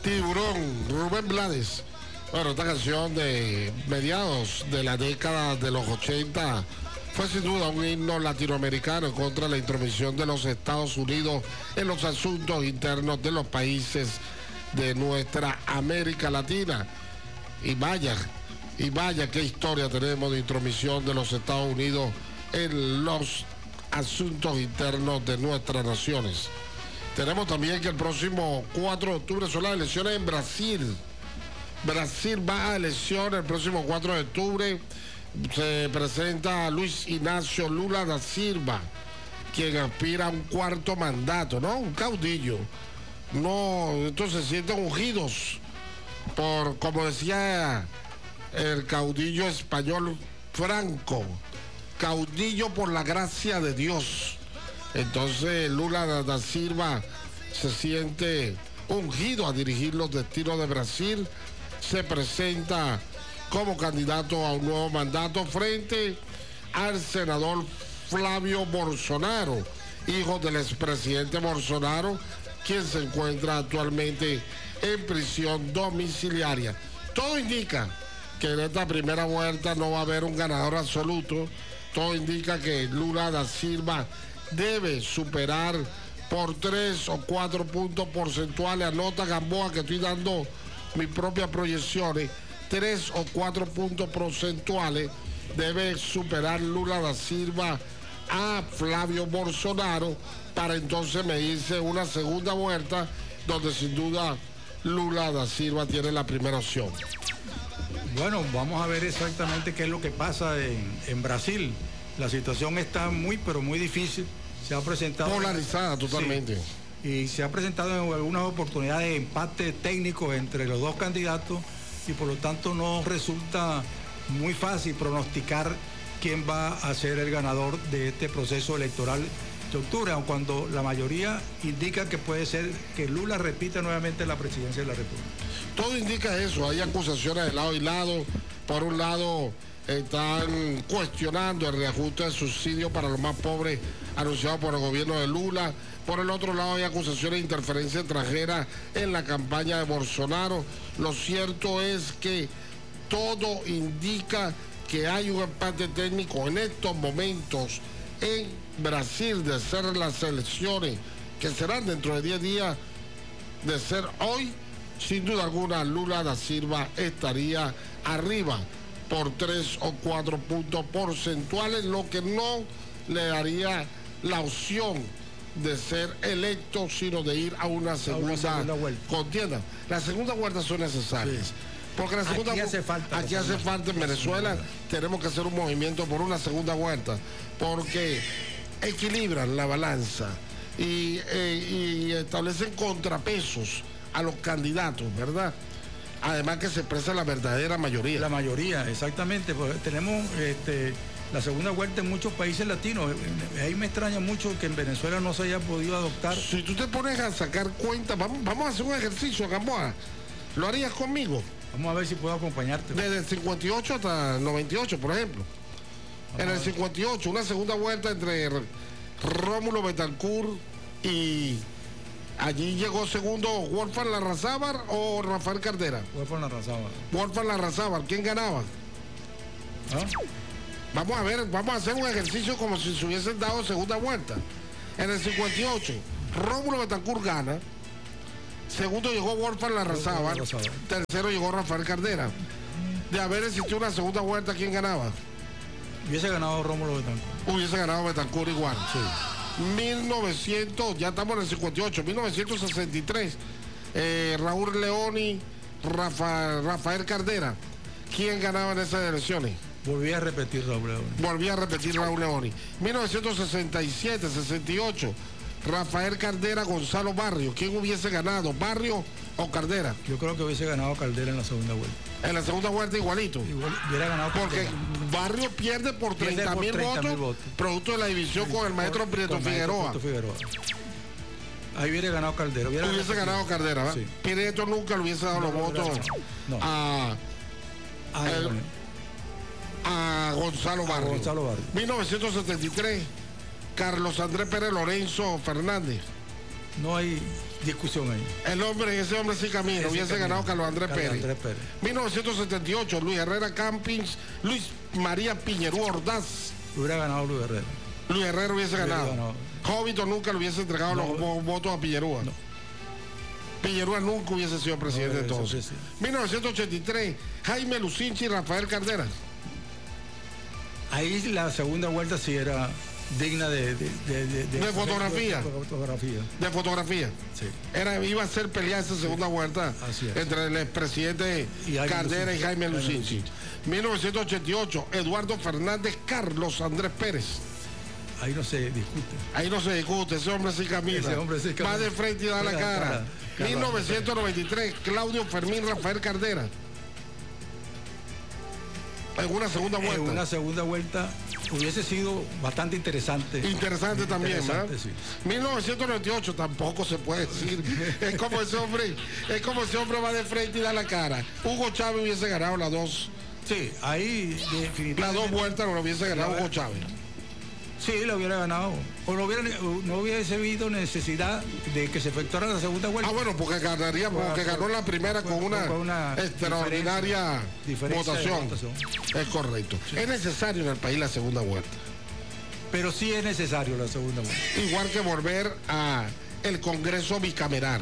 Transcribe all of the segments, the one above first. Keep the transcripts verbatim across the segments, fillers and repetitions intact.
Tiburón, Rubén Blades. Bueno, esta canción de mediados de la década de los ochenta fue sin duda un himno latinoamericano contra la intromisión de los Estados Unidos en los asuntos internos de los países de nuestra América Latina. Y vaya, y vaya qué historia tenemos de intromisión de los Estados Unidos en los asuntos internos de nuestras naciones. Tenemos también que el próximo cuatro de octubre son las elecciones en Brasil. Brasil va a elecciones el próximo cuatro de octubre. Se presenta Luis Ignacio Lula da Silva, quien aspira a un cuarto mandato, ¿no? Un caudillo. No, entonces se sienten ungidos por, como decía el caudillo español Franco, caudillo por la gracia de Dios. Entonces Lula da Silva se siente ungido a dirigir los destinos de Brasil. Se presenta como candidato a un nuevo mandato frente al senador Flavio Bolsonaro, hijo del expresidente Bolsonaro, quien se encuentra actualmente en prisión domiciliaria. Todo indica que en esta primera vuelta no va a haber un ganador absoluto. Todo indica que Lula da Silva debe superar por tres o cuatro puntos porcentuales. Anota, Gamboa, que estoy dando mis propias proyecciones. Tres o cuatro puntos porcentuales debe superar Lula da Silva a Flavio Bolsonaro para entonces medirse una segunda vuelta donde sin duda Lula da Silva tiene la primera opción. Bueno, vamos a ver exactamente qué es lo que pasa en, en Brasil. La situación está muy, pero muy difícil. Se ha presentado... Polarizada totalmente. Sí, y se ha presentado en algunas oportunidades de empate técnico entre los dos candidatos y por lo tanto no resulta muy fácil pronosticar quién va a ser el ganador de este proceso electoral de octubre, aun cuando la mayoría indica que puede ser que Lula repita nuevamente la presidencia de la República. Todo indica eso, hay acusaciones de lado y lado. Por un lado están cuestionando el reajuste de subsidios para los más pobres anunciado por el gobierno de Lula. Por el otro lado hay acusaciones de interferencia extranjera en la campaña de Bolsonaro. Lo cierto es que todo indica que hay un empate técnico en estos momentos en Brasil, de ser las elecciones que serán dentro de diez días, de ser hoy, sin duda alguna Lula da Silva estaría arriba por tres o cuatro puntos porcentuales, lo que no le daría la opción de ser electo, sino de ir a una segunda, a una segunda vuelta. contienda. Las segundas vueltas son necesarias. Sí. Porque la segunda aquí hace falta. Aquí hace falta en Venezuela, tenemos que hacer un movimiento por una segunda vuelta, porque equilibran la balanza y, eh, y establecen contrapesos a los candidatos, ¿verdad? Además que se expresa la verdadera mayoría. La mayoría, exactamente. Pues tenemos este, la segunda vuelta en muchos países latinos. Ahí me extraña mucho que en Venezuela no se haya podido adoptar. Si tú te pones a sacar cuenta, vamos, vamos a hacer un ejercicio, Gamboa. ¿Lo harías conmigo? Vamos a ver si puedo acompañarte. Desde el cincuenta y ocho hasta el noventa y ocho, por ejemplo. Vamos en el cincuenta y ocho, una segunda vuelta entre Rómulo Betancourt y... Allí llegó segundo Wolfgang Larrazábal o Rafael Caldera. Wolfgang Larrazábal. Wolfgang Larrazábal, ¿quién ganaba? ¿Ah? Vamos a ver, vamos a hacer un ejercicio como si se hubiesen dado segunda vuelta. En el cincuenta y ocho, Rómulo Betancourt gana. Segundo llegó Wolfgang Larrazábal. Tercero llegó Rafael Caldera. De haber existido una segunda vuelta, ¿quién ganaba? Hubiese ganado Rómulo Betancourt. Hubiese ganado Betancourt igual. Sí. mil novecientos, ya estamos en el cincuenta y ocho, mil novecientos sesenta y tres, eh, Raúl Leoni, Rafa, Rafael Caldera, ¿quién ganaba en esas elecciones? Volví a repetir Raúl Leoni. Volví a repetir Raúl Leoni. mil novecientos sesenta y siete, sesenta y ocho, Rafael Caldera, Gonzalo Barrio, ¿quién hubiese ganado, Barrio o Caldera? Yo creo que hubiese ganado Caldera en la segunda vuelta. En la segunda vuelta igualito. Igual, hubiera ganado porque Caldera. Barrio pierde por treinta mil votos, votos, producto de la división sí, con el maestro por, Prieto Figueroa. Figueroa. Ahí hubiera ganado Caldera. Hubiera hubiese ganado Caldera, ¿verdad? Sí. Prieto nunca le hubiese dado no, los no, votos no. a, Ay, el, bueno. a Gonzalo Barrio. Gonzalo Barrio. mil novecientos setenta y tres, Carlos Andrés Pérez Lorenzo Fernández. no hay discusión ahí. El hombre, ese hombre sí camina, ese hubiese camino. ganado Carlos Andrés Carlos Pérez. Andrés Pérez. mil novecientos setenta y ocho, Luis Herrera Campins, Luis María Piñerú Ordaz. Hubiera ganado Luis Herrera. Luis Herrera hubiese ganado. ganado. Jovito nunca le hubiese entregado no, los votos a Piñerúa. No. Piñerúa nunca hubiese sido presidente no, entonces. Sí. mil novecientos ochenta y tres, Jaime Lucinchi y Rafael Cárdenas. Ahí la segunda vuelta sí era digna de... De, de, de, de, de fotografía. De fotografía. De fotografía. Sí. Era, iba a ser pelear esa segunda sí. vuelta entre el expresidente Cárdenas y Jaime Lucinchi. mil novecientos ochenta y ocho, Eduardo Fernández, Carlos Andrés Pérez. Ahí no se discute. Ahí no se discute, ese hombre sí camina. Ese hombre sí camina. Va de frente y da la cara. cara. mil novecientos noventa y tres, Claudio Fermín Rafael Cárdenas. En una segunda vuelta. En una segunda vuelta hubiese sido bastante interesante. Interesante, interesante también, ¿verdad? Sí. mil novecientos noventa y ocho tampoco se puede decir. Es como ese hombre, es como ese hombre va de frente y da la cara. Hugo Chávez hubiese ganado las dos. Sí, ahí definitivamente. Las dos vueltas no lo hubiese ganado Hugo Chávez. Sí, lo hubiera ganado. O no, hubiera, no hubiese habido necesidad de que se efectuara la segunda vuelta. Ah, bueno, porque ganaría, porque ganó la primera con una, con una extraordinaria diferencia, votación. diferencia votación. Es correcto. Sí. Es necesario en el país la segunda vuelta. Pero sí es necesario la segunda vuelta. Igual que volver a el Congreso bicameral.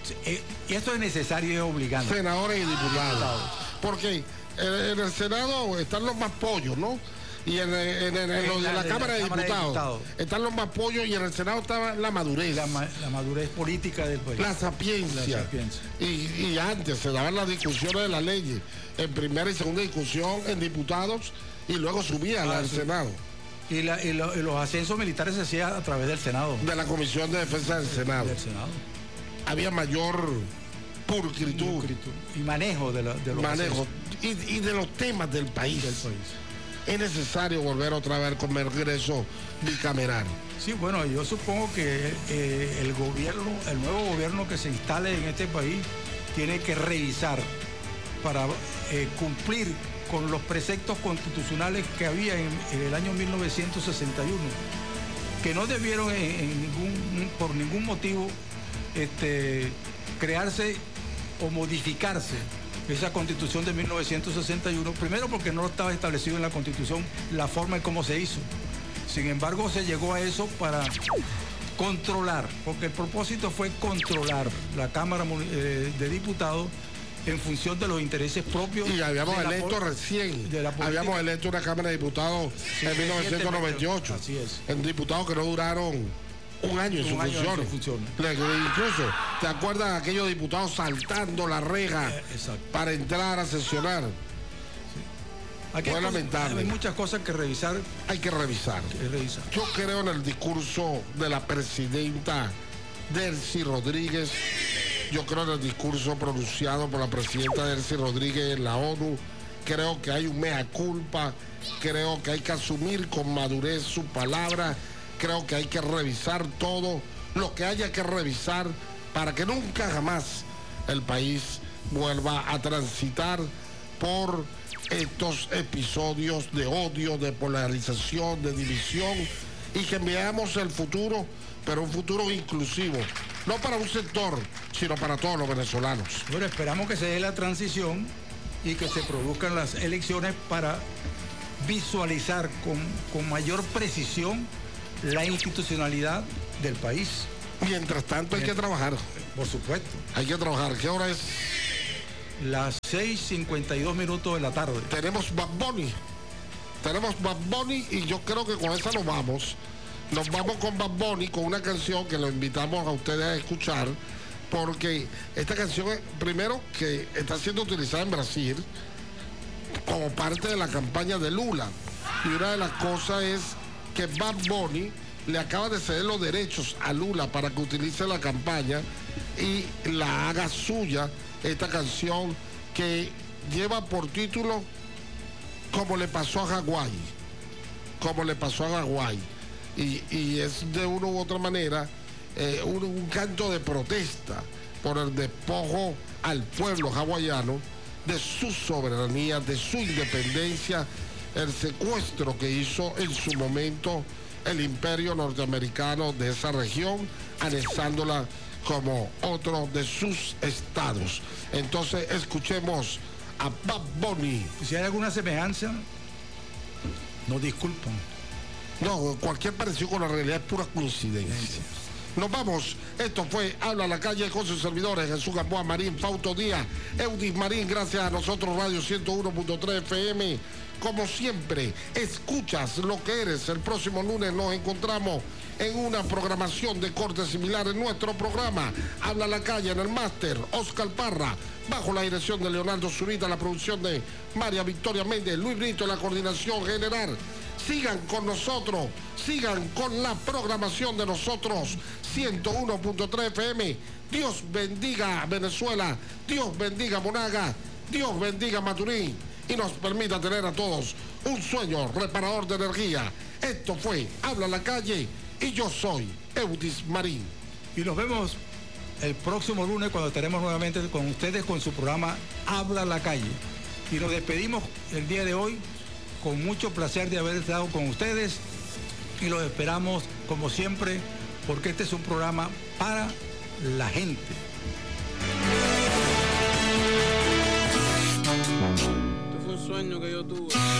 Y esto es necesario y es obligante. Senadores y diputados. Porque en el Senado están los más pollos, ¿no? Y en, en, en, en, en la, la, de Cámara, la de, Cámara Diputados, de Diputados están los más pollos y en el Senado está la madurez. La, la madurez política del país. La sapiencia. La sapiencia. Y, y antes se daban las discusiones de la ley en primera y segunda discusión en diputados y luego subían ah, al sí. Senado. Y, la, y, lo, y los ascensos militares se hacían a través del Senado. De la Comisión de Defensa del Senado. Del Senado. Había mayor pulcritud. pulcritud. Y manejo de, la, de los manejo y, y de los temas del país. Del país. Es necesario volver otra vez con Congreso bicameral. Sí, bueno, yo supongo que eh, el gobierno, el nuevo gobierno que se instale en este país tiene que revisar para eh, cumplir con los preceptos constitucionales que había en, en el año mil novecientos sesenta y uno, que no debieron en, en ningún, por ningún motivo este, crearse o modificarse esa Constitución de mil novecientos sesenta y uno, primero porque no estaba establecido en la Constitución la forma en cómo se hizo. Sin embargo, se llegó a eso para controlar, porque el propósito fue controlar la Cámara eh, de Diputados en función de los intereses propios. Y habíamos electo recién, habíamos electo una Cámara de Diputados sí, en mil novecientos noventa y ocho. Así es. En diputados que no duraron un año en su función. Incluso, ¿te acuerdas de aquellos diputados saltando la reja eh, para entrar a sesionar? Sí. Fue lamentable. Hay muchas cosas que revisar. Hay que revisar. que revisar. Yo creo en el discurso de la presidenta Delcy Rodríguez. Yo creo en el discurso pronunciado por la presidenta Delcy Rodríguez en la ONU. Creo que hay un mea culpa. Creo que hay que asumir con madurez su palabra. Creo que hay que revisar todo lo que haya que revisar para que nunca jamás el país vuelva a transitar por estos episodios de odio, de polarización, de división y que veamos el futuro, pero un futuro inclusivo, no para un sector, sino para todos los venezolanos. Bueno, esperamos que se dé la transición y que se produzcan las elecciones para visualizar con, con mayor precisión la institucionalidad del país. Mientras tanto hay que trabajar. Por supuesto. Hay que trabajar. ¿Qué hora es? Las seis cincuenta y dos minutos de la tarde. Tenemos Bad Bunny. Tenemos Bad Bunny y yo creo que con esa nos vamos. Nos vamos con Bad Bunny, con una canción que lo invitamos a ustedes a escuchar, porque esta canción, primero, que está siendo utilizada en Brasil como parte de la campaña de Lula. Y una de las cosas es que Bad Bunny le acaba de ceder los derechos a Lula para que utilice la campaña y la haga suya, esta canción que lleva por título Como le pasó a Hawái, como le pasó a Hawái, y, y es de una u otra manera eh, un, un canto de protesta por el despojo al pueblo hawaiano de su soberanía, de su independencia, el secuestro que hizo en su momento el imperio norteamericano de esa región, anexándola como otro de sus estados. Entonces escuchemos a Bad Bunny. Si hay alguna semejanza, nos disculpan. No, cualquier parecido con la realidad es pura coincidencia. Nos vamos. Esto fue Habla la Calle con sus servidores Jesús Gamboa Marín, Fausto Díaz, Eudis Marín. Gracias a nosotros Radio ciento uno punto tres F M. Como siempre, escuchas lo que eres. El próximo lunes nos encontramos en una programación de corte similar en nuestro programa Habla la Calle, en el máster Oscar Parra, bajo la dirección de Leonardo Zurita, la producción de María Victoria Méndez, Luis Brito, la coordinación general. Sigan con nosotros, sigan con la programación de nosotros, ciento uno punto tres F M. Dios bendiga Venezuela, Dios bendiga Monaga, Dios bendiga Maturín y nos permita tener a todos un sueño reparador de energía. Esto fue Habla la Calle y yo soy Eudis Marín. Y nos vemos el próximo lunes cuando estaremos nuevamente con ustedes con su programa Habla la Calle. Y nos despedimos el día de hoy con mucho placer de haber estado con ustedes y los esperamos como siempre porque este es un programa para la gente. Esto fue un sueño que yo tuve.